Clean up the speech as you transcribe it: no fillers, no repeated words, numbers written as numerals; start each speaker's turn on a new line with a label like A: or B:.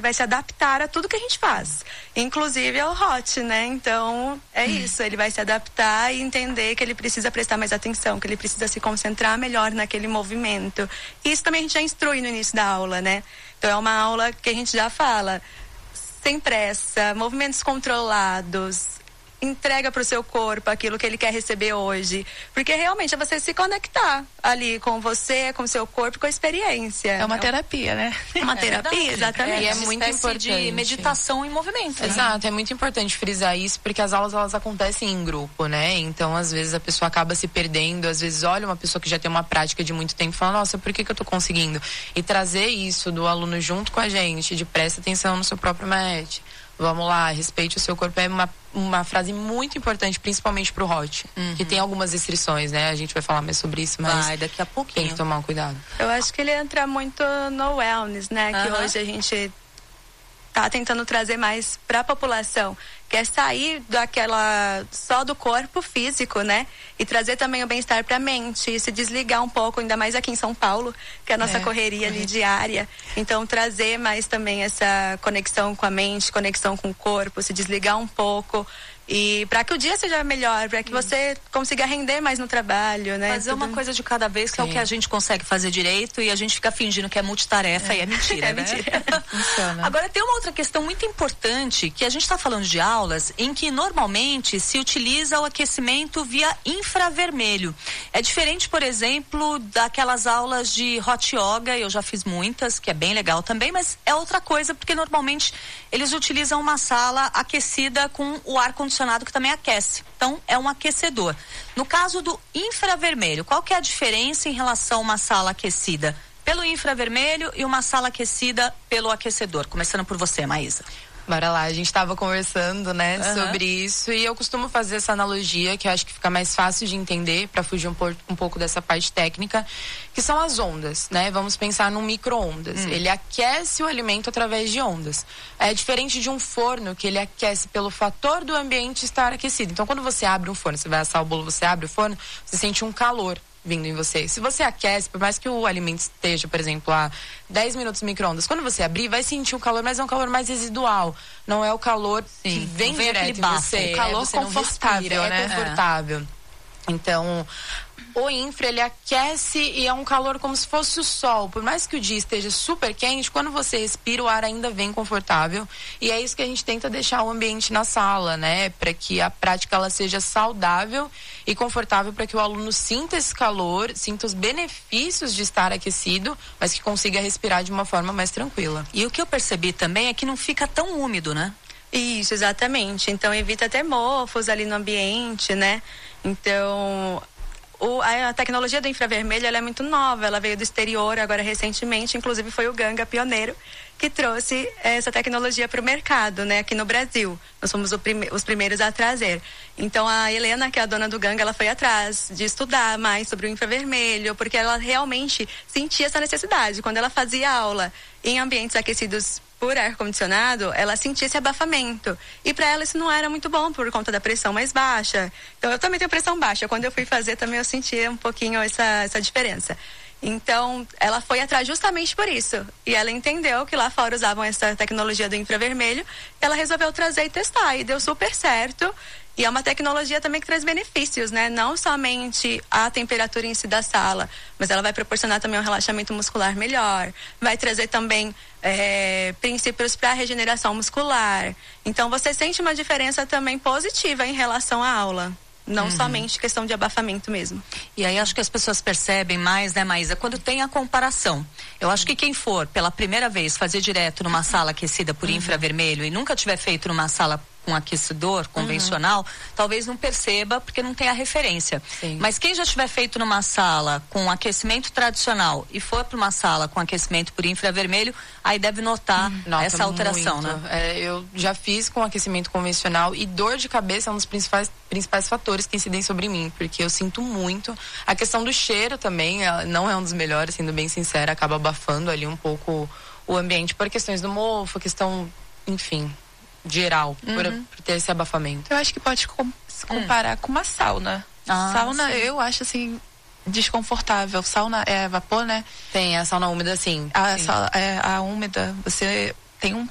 A: vai se adaptar a tudo que a gente faz, inclusive ao hot, né? Então, é isso, ele vai se adaptar e entender que ele precisa prestar mais atenção, que ele precisa se concentrar melhor naquele movimento. Isso também a gente já instrui no início da aula, né? Então, é uma aula que a gente já fala, sem pressa, movimentos controlados, entrega para o seu corpo aquilo que ele quer receber hoje, porque realmente é você se conectar ali com você, com o seu corpo, com a experiência.
B: É uma terapia, né?
A: É uma terapia, exatamente.
C: E é muito importante. De meditação em movimento. Né?
D: Exato, é muito importante frisar isso, porque as aulas, elas acontecem em grupo, né? Então, às vezes, a pessoa acaba se perdendo, às vezes olha uma pessoa que já tem uma prática de muito tempo e fala, nossa, por que eu tô conseguindo? E trazer isso do aluno junto com a gente, de presta atenção no seu próprio mat. Vamos lá, respeite o seu corpo, é uma frase muito importante, principalmente pro hot, que tem algumas restrições, né? A gente vai falar mais sobre isso, mas
C: daqui a pouquinho
D: tem que tomar um cuidado.
A: Eu acho que ele entra muito no wellness, né? Que hoje a gente tá tentando trazer mais para a população, que é sair daquela só do corpo físico, né? E trazer também o bem-estar para a mente, se desligar um pouco, ainda mais aqui em São Paulo, que é a nossa correria ali diária. Então, trazer mais também essa conexão com a mente, conexão com o corpo, se desligar um pouco. E para que o dia seja melhor, para que você consiga render mais no trabalho, né?
C: Fazer uma coisa de cada vez, que é o que a gente consegue fazer direito, e a gente fica fingindo que é multitarefa e é mentira, né? Mentira. Agora, tem uma outra questão muito importante, que a gente está falando de aulas em que normalmente se utiliza o aquecimento via infravermelho. É diferente, por exemplo, daquelas aulas de hot yoga, eu já fiz muitas, que é bem legal também, mas é outra coisa, porque normalmente eles utilizam uma sala aquecida com o ar-condicionado que também aquece. Então, é um aquecedor. No caso do infravermelho, qual que é a diferença em relação a uma sala aquecida pelo infravermelho e uma sala aquecida pelo aquecedor? Começando por você, Maísa.
D: Bora lá, a gente estava conversando, né, sobre isso, e eu costumo fazer essa analogia, que eu acho que fica mais fácil de entender, para fugir um pouco dessa parte técnica, que são as ondas, né? Vamos pensar num micro-ondas. Ele aquece o alimento através de ondas. É diferente de um forno, que ele aquece pelo fator do ambiente estar aquecido. Então, quando você abre um forno, você vai assar o bolo, você abre o forno, você sente um calor vindo em você. Se você aquece, por mais que o alimento esteja, por exemplo, a 10 minutos no micro-ondas, quando você abrir, vai sentir o calor, mas é um calor mais residual. Não é o calor que vem direto em você.
B: O calor
D: você
B: confortável,
D: não respira,
B: né?
D: É confortável. Então, o infra, ele aquece e é um calor como se fosse o sol. Por mais que o dia esteja super quente, quando você respira, o ar ainda vem confortável. E é isso que a gente tenta deixar o ambiente na sala, né? Para que a prática ela seja saudável e confortável, para que o aluno sinta esse calor, sinta os benefícios de estar aquecido, mas que consiga respirar de uma forma mais tranquila.
C: E o que eu percebi também é que não fica tão úmido, né?
A: Isso, exatamente. Então, evita até mofos ali no ambiente, né? Então, a tecnologia do infravermelho, ela é muito nova, ela veio do exterior agora recentemente, inclusive foi o Ganga pioneiro que trouxe essa tecnologia para o mercado, né, aqui no Brasil. Nós fomos os primeiros a trazer. Então, a Helena, que é a dona do Ganga, ela foi atrás de estudar mais sobre o infravermelho, porque ela realmente sentia essa necessidade. Quando ela fazia aula em ambientes aquecidos por ar-condicionado, ela sentia esse abafamento. E para ela isso não era muito bom por conta da pressão mais baixa. Então, eu também tenho pressão baixa. Quando eu fui fazer também eu sentia um pouquinho essa diferença. Então, ela foi atrás justamente por isso. E ela entendeu que lá fora usavam essa tecnologia do infravermelho. Ela resolveu trazer e testar. E deu super certo. E é uma tecnologia também que traz benefícios, né? Não somente a temperatura em si da sala, mas ela vai proporcionar também um relaxamento muscular melhor. Vai trazer também princípios para a regeneração muscular. Então, você sente uma diferença também positiva em relação à aula. Não somente questão de abafamento mesmo.
C: E aí acho que as pessoas percebem mais, né, Maísa, quando tem a comparação. Eu acho que quem for pela primeira vez fazer direto numa sala aquecida por infravermelho e nunca tiver feito numa sala com aquecedor convencional, talvez não perceba porque não tem a referência.
D: Sim.
C: Mas quem já tiver feito numa sala com aquecimento tradicional e for para uma sala com aquecimento por infravermelho, aí deve notar essa alteração,
D: muito,
C: né?
D: Eu já fiz com aquecimento convencional e dor de cabeça é um dos principais fatores que incidem sobre mim, porque eu sinto muito. A questão do cheiro também não é um dos melhores, sendo bem sincera, acaba abafando ali um pouco o ambiente por questões do mofo, questão, enfim, geral, por ter esse abafamento.
B: Eu acho que pode se comparar com uma sauna. Sauna, sim. Eu acho assim desconfortável. Sauna é vapor, né?
D: Tem a sauna úmida, sim.
B: A úmida, você tem um